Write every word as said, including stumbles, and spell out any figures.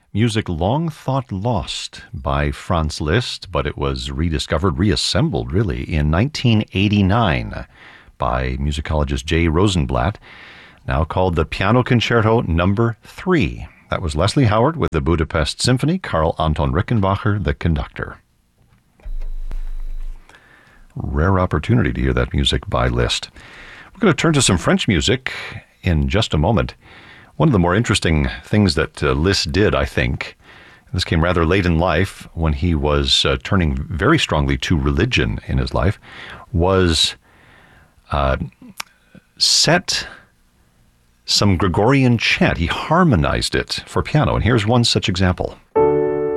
Music long thought lost by Franz Liszt, but it was rediscovered, reassembled really, in nineteen eighty-nine by musicologist Jay Rosenblatt, now called the Piano Concerto Number three. That was Leslie Howard with the Budapest Symphony, Karl Anton Rickenbacher, the conductor. Rare opportunity to hear that music by Liszt. We're going to turn to some French music in just a moment. One of the more interesting things that uh, Liszt did, I think, this came rather late in life when he was uh, turning very strongly to religion in his life, was uh, set some Gregorian chant. He harmonized it for piano, and here's one such example.